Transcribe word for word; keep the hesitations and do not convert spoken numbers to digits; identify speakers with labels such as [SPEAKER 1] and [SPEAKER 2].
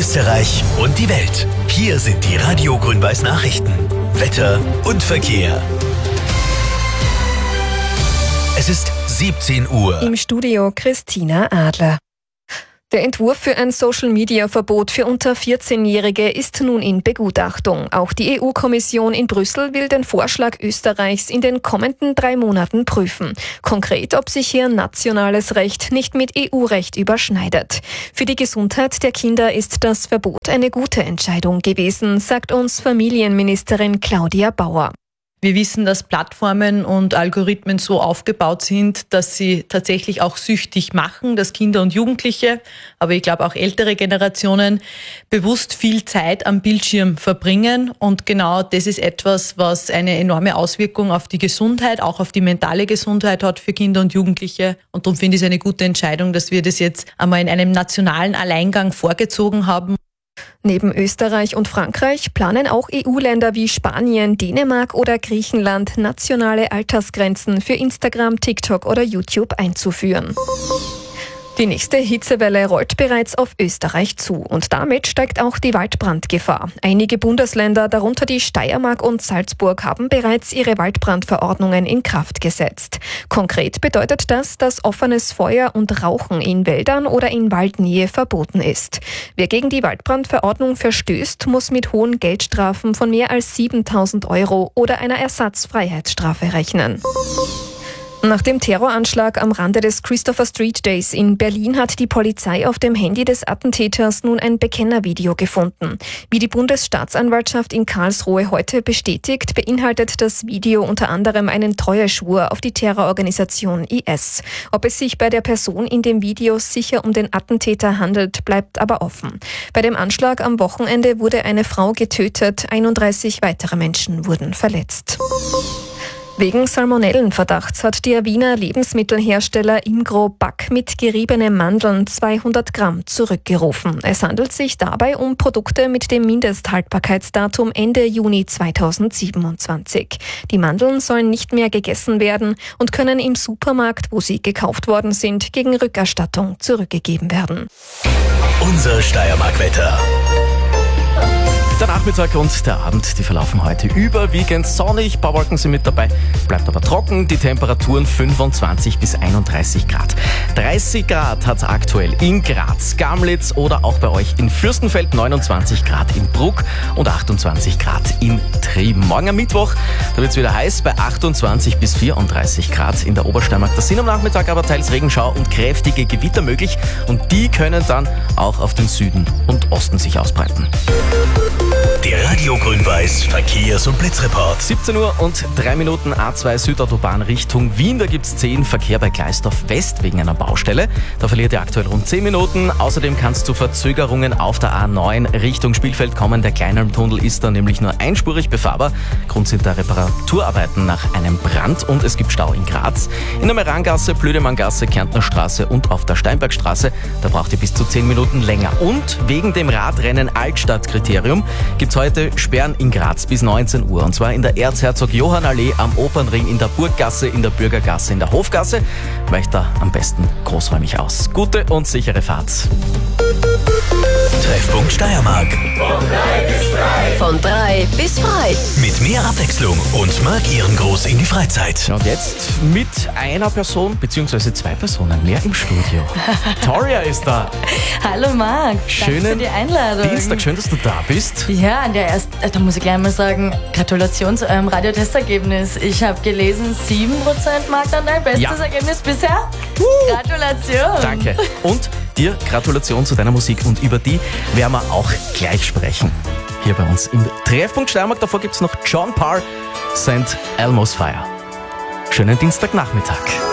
[SPEAKER 1] Österreich und die Welt. Hier sind die Radio Grün-Weiß Nachrichten. Wetter und Verkehr. Es ist siebzehn Uhr.
[SPEAKER 2] Im Studio Christina Adler. Der Entwurf für ein Social-Media-Verbot für unter vierzehnjährige ist nun in Begutachtung. Auch die E U-Kommission in Brüssel will den Vorschlag Österreichs in den kommenden drei Monaten prüfen. Konkret, ob sich hier nationales Recht nicht mit E U-Recht überschneidet. Für die Gesundheit der Kinder ist das Verbot eine gute Entscheidung gewesen, sagt uns Familienministerin Claudia Bauer.
[SPEAKER 3] Wir wissen, dass Plattformen und Algorithmen so aufgebaut sind, dass sie tatsächlich auch süchtig machen, dass Kinder und Jugendliche, aber ich glaube auch ältere Generationen, bewusst viel Zeit am Bildschirm verbringen. Und genau das ist etwas, was eine enorme Auswirkung auf die Gesundheit, auch auf die mentale Gesundheit hat für Kinder und Jugendliche. Und darum finde ich es eine gute Entscheidung, dass wir das jetzt einmal in einem nationalen Alleingang vorgezogen haben.
[SPEAKER 2] Neben Österreich und Frankreich planen auch E U-Länder wie Spanien, Dänemark oder Griechenland nationale Altersgrenzen für Instagram, TikTok oder YouTube einzuführen. Die nächste Hitzewelle rollt bereits auf Österreich zu und damit steigt auch die Waldbrandgefahr. Einige Bundesländer, darunter die Steiermark und Salzburg, haben bereits ihre Waldbrandverordnungen in Kraft gesetzt. Konkret bedeutet das, dass offenes Feuer und Rauchen in Wäldern oder in Waldnähe verboten ist. Wer gegen die Waldbrandverordnung verstößt, muss mit hohen Geldstrafen von mehr als siebentausend Euro oder einer Ersatzfreiheitsstrafe rechnen. Nach dem Terroranschlag am Rande des Christopher Street Days in Berlin hat die Polizei auf dem Handy des Attentäters nun ein Bekennervideo gefunden. Wie die Bundesstaatsanwaltschaft in Karlsruhe heute bestätigt, beinhaltet das Video unter anderem einen Treueschwur auf die Terrororganisation I S. Ob es sich bei der Person in dem Video sicher um den Attentäter handelt, bleibt aber offen. Bei dem Anschlag am Wochenende wurde eine Frau getötet, einunddreißig weitere Menschen wurden verletzt. Wegen Salmonellenverdachts hat der Wiener Lebensmittelhersteller Imgro Back mit geriebenem Mandeln zweihundert Gramm zurückgerufen. Es handelt sich dabei um Produkte mit dem Mindesthaltbarkeitsdatum Ende Juni zweitausendsiebenundzwanzig. Die Mandeln sollen nicht mehr gegessen werden und können im Supermarkt, wo sie gekauft worden sind, gegen Rückerstattung zurückgegeben werden.
[SPEAKER 1] Unser Steiermark-Wetter.
[SPEAKER 4] Der Nachmittag und der Abend, die verlaufen heute überwiegend sonnig. Ein paar Wolken sind mit dabei, bleibt aber trocken. Die Temperaturen fünfundzwanzig bis einunddreißig Grad. dreißig Grad hat es aktuell in Graz, Gamlitz oder auch bei euch in Fürstenfeld, neunundzwanzig Grad in Bruck und achtundzwanzig Grad in Trieben. Morgen am Mittwoch, da wird es wieder heiß bei achtundzwanzig bis vierunddreißig Grad in der Obersteiermark. Da sind am Nachmittag aber teils Regenschau und kräftige Gewitter möglich und die können dann auch auf den Süden und Osten sich ausbreiten.
[SPEAKER 1] Der Radio Grün-Weiß Verkehrs- und Blitzreport.
[SPEAKER 4] siebzehn Uhr und drei Minuten A zwei Südautobahn Richtung Wien. Da gibt es zehn Verkehr bei Gleisdorf West wegen einer Baustelle. Da verliert ihr aktuell rund zehn Minuten. Außerdem kann es zu Verzögerungen auf der A neun Richtung Spielfeld kommen. Der Kleinalmtunnel ist da nämlich nur einspurig befahrbar. Grund sind da Reparaturarbeiten nach einem Brand und es gibt Stau in Graz. In der Merangasse, Blödemanngasse, Kärntner Straße und auf der Steinbergstraße. Da braucht ihr bis zu zehn Minuten länger. Und wegen dem Radrennen Altstadtkriterium gibt es heute Sperren in Graz bis neunzehn Uhr. Und zwar in der Erzherzog-Johann-Allee, am Opernring, in der Burggasse, in der Bürgergasse, in der Hofgasse. Weicht da am besten großräumig aus. Gute und sichere Fahrt.
[SPEAKER 1] Treffpunkt Steiermark.
[SPEAKER 5] Von drei bis frei.
[SPEAKER 1] Mit mehr Abwechslung und Marc Ehrengroß in die Freizeit.
[SPEAKER 4] Und jetzt mit einer Person, beziehungsweise zwei Personen mehr im Studio. Toria ist da.
[SPEAKER 6] Hallo Marc,
[SPEAKER 4] Schönen
[SPEAKER 6] danke für die Einladung.
[SPEAKER 4] Dienstag, schön, dass du da bist.
[SPEAKER 6] Ja, an der erst, da muss ich gleich mal sagen, Gratulation zu eurem Radiotestergebnis. Ich habe gelesen, sieben Prozent Marktanteil, bestes
[SPEAKER 4] Ja.
[SPEAKER 6] Ergebnis bisher.
[SPEAKER 4] Uh.
[SPEAKER 6] Gratulation.
[SPEAKER 4] Danke. Und dir Gratulation zu deiner Musik und über die werden wir auch gleich sprechen. Hier bei uns im Treffpunkt Steiermark. Davor gibt es noch John Parr, Saint Elmo's Fire. Schönen Dienstagnachmittag.